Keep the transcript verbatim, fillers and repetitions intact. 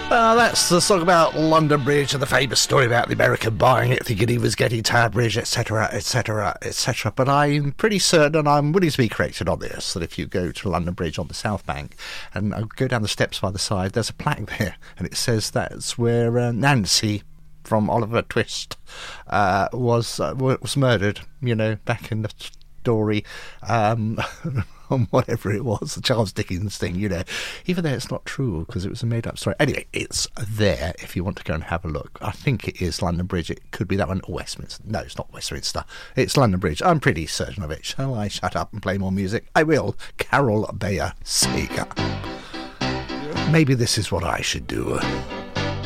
Well, that's the song about London Bridge and the famous story about the American buying it, thinking he was getting Tower Bridge, et cetera, et cetera, et cetera. But I'm pretty certain, and I'm willing to be corrected on this, that if you go to London Bridge on the South Bank and go down the steps by the side, there's a plaque there, and it says that's where uh, Nancy from Oliver Twist uh, was uh, was murdered. You know, back in the story. Um, on whatever it was, the Charles Dickens thing, you know. Even though it's not true, because it was a made-up story. Anyway, it's there if you want to go and have a look. I think it is London Bridge. It could be that one, or Westminster. No, it's not Westminster. It's London Bridge. I'm pretty certain of it. Shall I shut up and play more music? I will. Carol Bayer Sager. Maybe this is what I should do.